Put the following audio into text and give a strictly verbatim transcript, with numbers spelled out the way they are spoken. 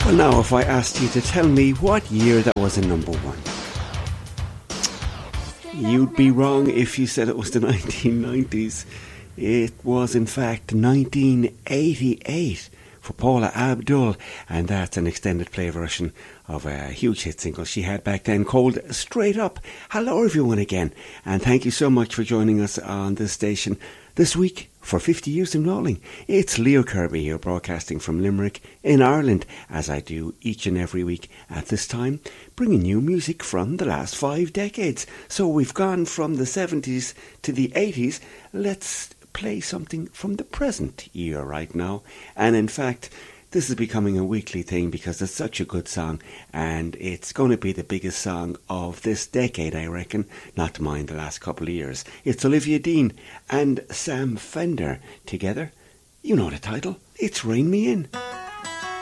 Well, now, if I asked you to tell me what year that was in number one, you'd be wrong if you said it was the nineteen nineties. It was, in fact, nineteen eighty-eight for Paula Abdul, and that's an extended play version of a huge hit single she had back then called Straight Up. Hello, everyone, again, and thank you so much for joining us on this station this week for fifty years in rolling. It's Leo Kirby here, broadcasting from Limerick in Ireland, as I do each and every week at this time, bringing you music from the last five decades. So we've gone from the seventies to the eighties. Let's play something from the present year right now. And in fact, this is becoming a weekly thing because it's such a good song, and it's going to be the biggest song of this decade, I reckon, not to mind the last couple of years. It's Olivia Dean and Sam Fender together. You know the title. It's Rain Me In.